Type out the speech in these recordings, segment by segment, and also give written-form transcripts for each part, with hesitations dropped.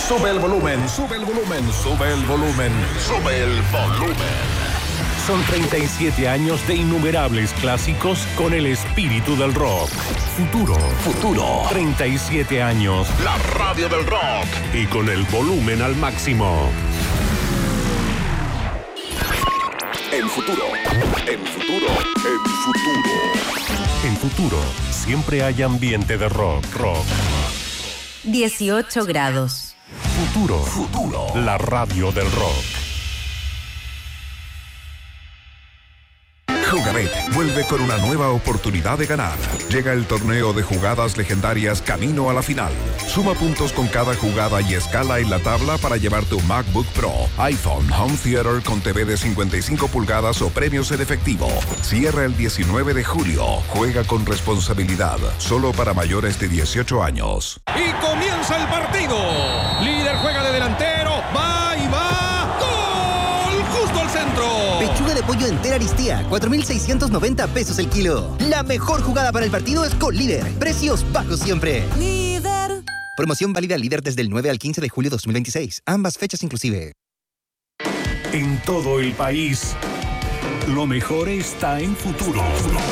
Sube el volumen, sube el volumen, sube el volumen, sube el volumen. Son 37 años de innumerables clásicos con el espíritu del rock. Futuro. 37 años. La radio del rock. Y con el volumen al máximo. En futuro. En futuro, siempre hay ambiente de rock. 18 grados. Futuro. La radio del rock. Jugabet vuelve con una nueva oportunidad de ganar. Llega el torneo de jugadas legendarias camino a la final. Suma puntos con cada jugada y escala en la tabla para llevarte un MacBook Pro, iPhone, Home Theater con TV de 55 pulgadas o premios en efectivo. Cierra el 19 de julio. Juega con responsabilidad. Solo para mayores de 18 años. Y comienza el partido. Líder juega de delantero. Va y va. ¡Gol! Justo al centro. Pechuga de pollo entera Aristía, 4,690 pesos el kilo. La mejor jugada para el partido es con Líder. Precios bajos siempre. Líder. Promoción válida Líder desde el 9 al 15 de julio 2026. Ambas fechas inclusive. En todo el país, lo mejor está en futuro.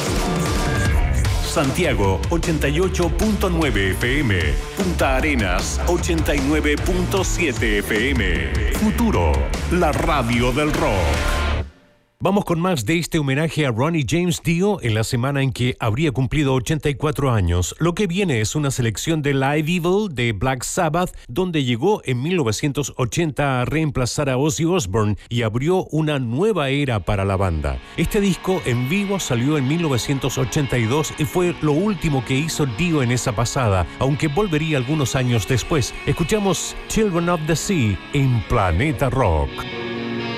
Santiago, 88.9 FM. Punta Arenas, 89.7 FM. Futuro, la radio del rock. Vamos con más de este homenaje a Ronnie James Dio en la semana en que habría cumplido 84 años. Lo que viene es una selección de Live Evil de Black Sabbath, donde llegó en 1980 a reemplazar a Ozzy Osbourne y abrió una nueva era para la banda. Este disco en vivo salió en 1982 y fue lo último que hizo Dio en esa pasada, aunque volvería algunos años después. Escuchamos Children of the Sea en Planeta Rock.